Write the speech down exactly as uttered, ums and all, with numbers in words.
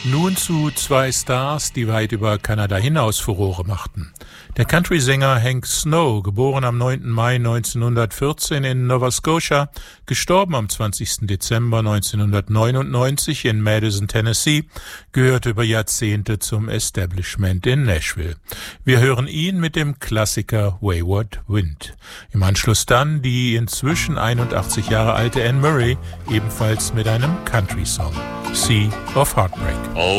Nun zu zwei Stars, die weit über Kanada hinaus Furore machten. Der Country-Sänger Hank Snow, geboren am neunten Mai neunzehnhundertvierzehn in Nova Scotia, gestorben am zwanzigsten Dezember neunzehnhundertneunundneunzig in Madison, Tennessee, gehörte über Jahrzehnte zum Establishment in Nashville. Wir hören ihn mit dem Klassiker Wayward Wind. Im Anschluss dann die inzwischen einundachtzig Jahre alte Anne Murray, ebenfalls mit einem Country-Song, Sea of Heartbreak.